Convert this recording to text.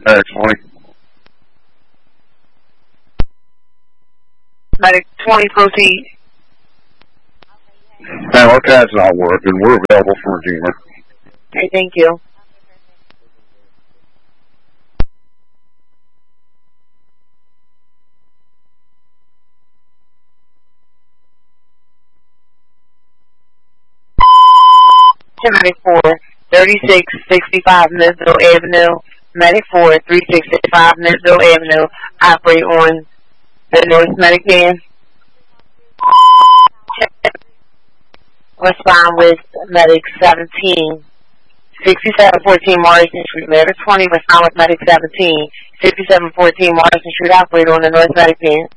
Medic 20. Medic 20, proceed. Man, our CAD's not working. We're available for Redeemer. Okay, thank you. Medic 4, 3665 Millville Avenue. Medic 4, 3665 Millville Avenue. Operate on the North Medic van. Respond with Medic 17. 6714 Morrison Street. Medic 20, respond with Medic 17. 6714 Morrison Street. Operate on the North Medic van.